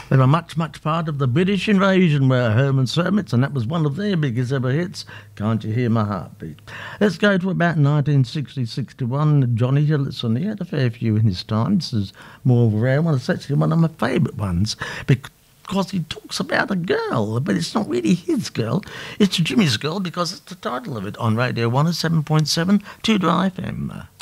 They were much, much part of the British invasion were Herman Hermits, and that was one of their biggest ever hits, Can't You Hear My Heartbeat. Let's go to about 1960-61. Johnny Hillison, he had a fair few in his time. This is more of a rare one. It's actually one of my favourite ones because he talks about a girl, but it's not really his girl. It's Jimmy's girl because it's the title of it on Radio 107.7 Tudor FM.